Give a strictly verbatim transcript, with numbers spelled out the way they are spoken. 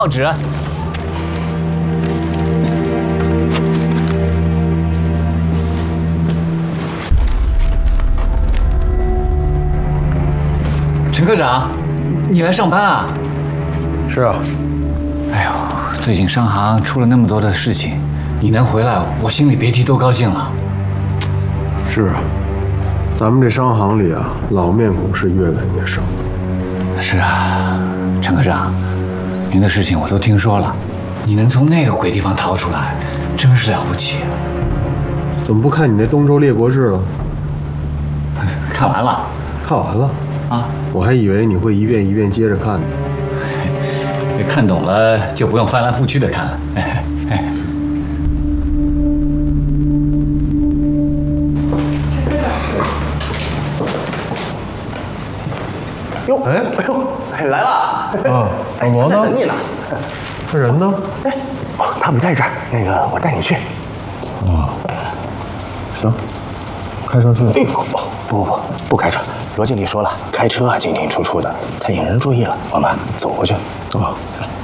报纸。陈科长，你来上班啊？ 是啊。 哎呦，最近商行出了那么多的事情，你能回来，我心里别提多高兴了。 是啊，咱们这商行里啊，老面孔是越来越少。 是啊，陈科长，您的事情我都听说了，你能从那个鬼地方逃出来，真是了不起。 怎么不看你那《东周列国志》了？ 看完了。 看完了啊？ 我还以为你会一遍一遍接着看呢。 看懂了就不用翻来覆去的看了。 哟，哎哎呦，哎来了！ 啊，老罗呢？ 等你呢。 这人呢？ 哎，哦，他们在这儿。那个，我带你去。 啊，行，开车去。 哎，不不不不，不开车。罗经理说了，开车啊进进出出的，太引人注意了。我们走过去。 啊。